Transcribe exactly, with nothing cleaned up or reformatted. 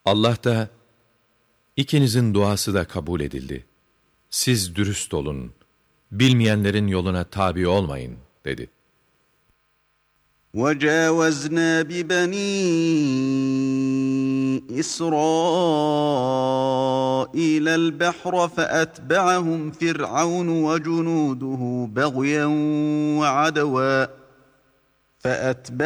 Allah da, ikinizin duası da kabul edildi. Siz dürüst olun, bilmeyenlerin yoluna tabi olmayın dedi. وَجَاوَزْنَا بِبَنِي إِسْرَائِيلَ الْبَحْرَ فَأَتْبَعَهُمْ فِرْعَوْنُ وَجُنُودُهُ بَغْيًا وَعَدْوًا فَأَتْبَعَهُمْ